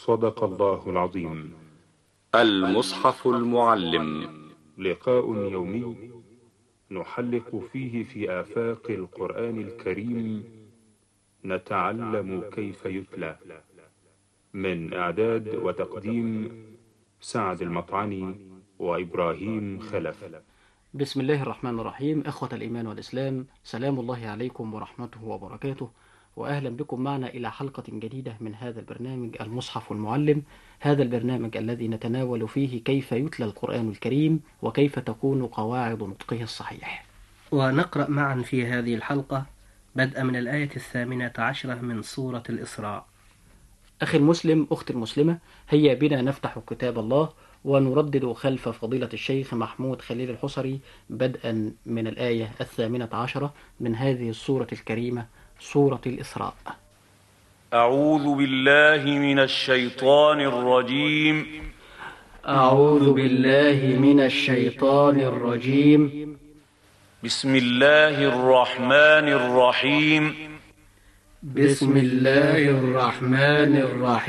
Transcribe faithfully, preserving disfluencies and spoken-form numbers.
صدق الله العظيم. المصحف المعلم، لقاء يومي نحلق فيه في آفاق القرآن الكريم، نتعلم كيف يتلى. من إعداد وتقديم سعد المطعني وإبراهيم خلف. بسم الله الرحمن الرحيم. إخوة الإيمان والإسلام، سلام الله عليكم ورحمته وبركاته، وأهلا بكم معنا إلى حلقة جديدة من هذا البرنامج المصحف المعلم. هذا البرنامج الذي نتناول فيه كيف يتلى القرآن الكريم وكيف تكون قواعد نطقه الصحيح. ونقرأ معا في هذه الحلقة بدءا من الآية الثامنة عشرة من سورة الإسراء. أخي المسلم، أختي المسلمة، هيا بنا نفتح كتاب الله ونردد خلف فضيلة الشيخ محمود خليل الحصري بدءا من الآية الثامنة عشرة من هذه السورة الكريمة، سورة الإسراء. أعوذ بالله من الشيطان الرجيم. أعوذ بالله من الشيطان الرجيم. بسم الله الرحمن الرحيم. بسم الله الرحمن الرحيم.